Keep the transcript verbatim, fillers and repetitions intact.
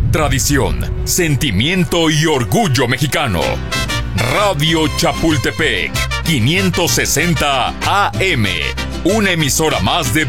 tradición, sentimiento y orgullo mexicano. Radio Chapultepec, quinientos sesenta A M, una emisora más de